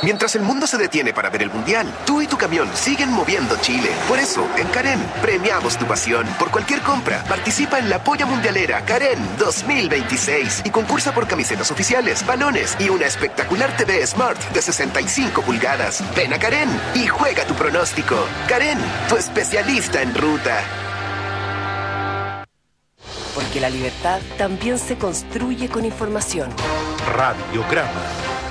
Mientras el mundo se detiene para ver el Mundial, tú y tu camión siguen moviendo Chile. Por eso, en Karen, premiamos tu pasión. Por cualquier compra, participa en la Polla Mundialera Karen 2026 y concursa por camisetas oficiales, balones y una espectacular TV Smart de 65 pulgadas. Ven a Karen y juega tu pronóstico. Karen, tu especialista en ruta. Porque la libertad también se construye con información. Radiograma.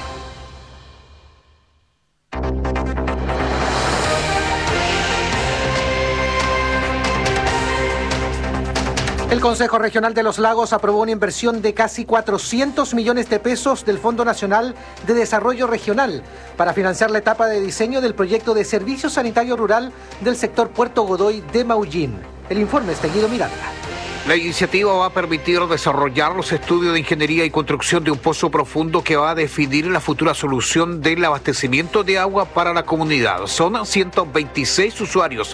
El Consejo Regional de los Lagos aprobó una inversión de casi 400 millones de pesos del Fondo Nacional de Desarrollo Regional para financiar la etapa de diseño del proyecto de servicio sanitario rural del sector Puerto Godoy de Maullín. El informe está Guido Miranda. La iniciativa va a permitir desarrollar los estudios de ingeniería y construcción de un pozo profundo que va a definir la futura solución del abastecimiento de agua para la comunidad. Son 126 usuarios,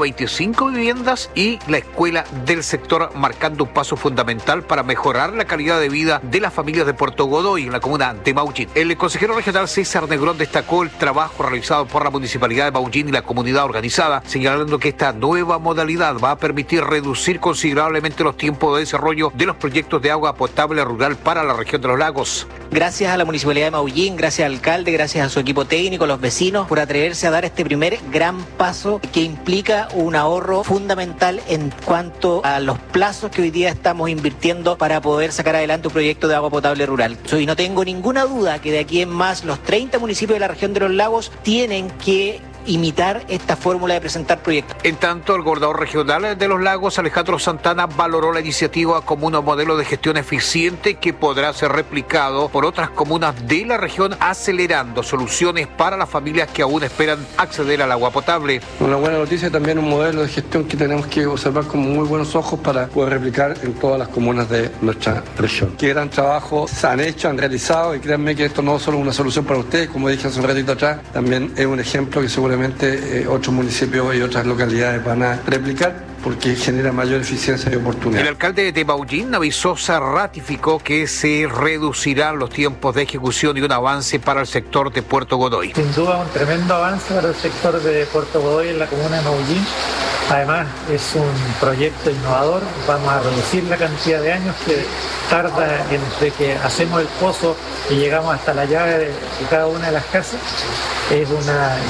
125 viviendas y la escuela del sector, marcando un paso fundamental para mejorar la calidad de vida de las familias de Puerto Godoy en la comuna de Maullín. El consejero regional César Negrón destacó el trabajo realizado por la Municipalidad de Maullín y la comunidad organizada, señalando que esta nueva modalidad va a permitir reducir considerablemente los tiempos de desarrollo de los proyectos de agua potable rural para la región de los lagos. Gracias a la Municipalidad de Maullín, gracias al alcalde, gracias a su equipo técnico, los vecinos, por atreverse a dar este primer gran paso que implica un ahorro fundamental en cuanto a los plazos que hoy día estamos invirtiendo para poder sacar adelante un proyecto de agua potable rural. Y no tengo ninguna duda que de aquí en más los 30 municipios de la región de los lagos tienen que imitar esta fórmula de presentar proyectos. En tanto, el gobernador regional de los lagos, Alejandro Santana, valoró la iniciativa como un modelo de gestión eficiente que podrá ser replicado por otras comunas de la región, acelerando soluciones para las familias que aún esperan acceder al agua potable. Una buena noticia, también un modelo de gestión que tenemos que observar con muy buenos ojos para poder replicar en todas las comunas de nuestra región. Qué gran trabajo se han hecho, han realizado, y créanme que esto no es solo una solución para ustedes, como dije hace un ratito atrás, también es un ejemplo que seguramente otros municipios y otras localidades van a replicar porque genera mayor eficiencia y oportunidad. El alcalde de Maullín avisó, se ratificó que se reducirán los tiempos de ejecución y un avance para el sector de Puerto Godoy. Sin duda un tremendo avance para el sector de Puerto Godoy en la comuna de Maullín. Además es un proyecto innovador, vamos a reducir la cantidad de años que tarda entre que hacemos el pozo y llegamos hasta la llave de cada una de las casas. Es un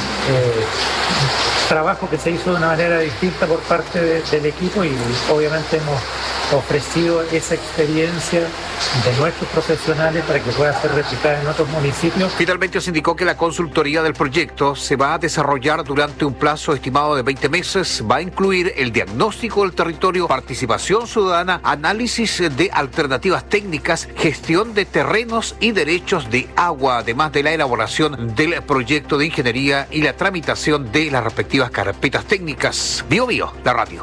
trabajo que se hizo de una manera distinta por parte del equipo y obviamente hemos ofrecido esa experiencia de nuestros profesionales para que pueda ser replicada en otros municipios. Finalmente se indicó que la consultoría del proyecto se va a desarrollar durante un plazo estimado de 20 meses. Va a incluir el diagnóstico del territorio, participación ciudadana, análisis de alternativas técnicas, gestión de terrenos y derechos de agua, además de la elaboración del proyecto de ingeniería y la tramitación de las respectivas carpetas técnicas. Bio Bio, la radio.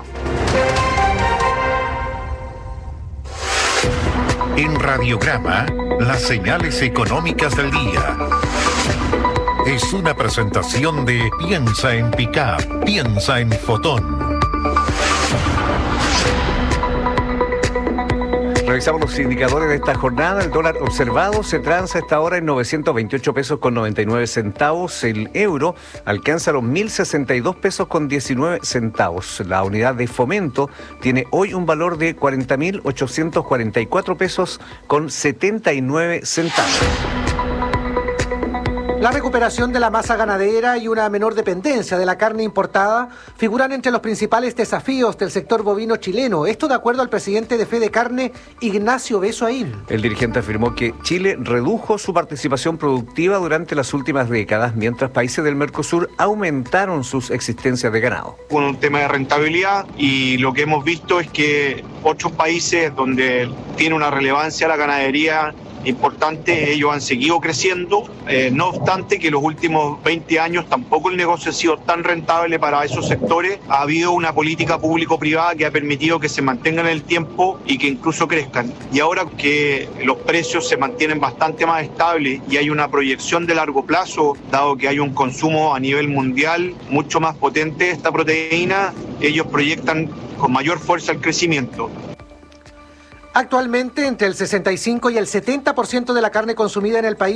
En Radiograma, las señales económicas del día. Es una presentación de Piensa en Pickup, piensa en Fotón. Revisamos los indicadores de esta jornada. El dólar observado se transa a esta hora en 928 pesos con 99 centavos. El euro alcanza los 1.062 pesos con 19 centavos. La unidad de fomento tiene hoy un valor de 40.844 pesos con 79 centavos. La recuperación de la masa ganadera y una menor dependencia de la carne importada figuran entre los principales desafíos del sector bovino chileno. Esto de acuerdo al presidente de Fede Carne, Ignacio Besoaín. El dirigente afirmó que Chile redujo su participación productiva durante las últimas décadas, mientras países del Mercosur aumentaron sus existencias de ganado. Con un tema de rentabilidad, y lo que hemos visto es que otros países donde tiene una relevancia la ganadería importante, ellos han seguido creciendo, no obstante que los últimos 20 años tampoco el negocio ha sido tan rentable para esos sectores. Ha habido una política público-privada que ha permitido que se mantengan en el tiempo y que incluso crezcan. Y ahora que los precios se mantienen bastante más estables y hay una proyección de largo plazo, dado que hay un consumo a nivel mundial mucho más potente de esta proteína, ellos proyectan con mayor fuerza el crecimiento. Actualmente, entre el 65 y el 70% de la carne consumida en el país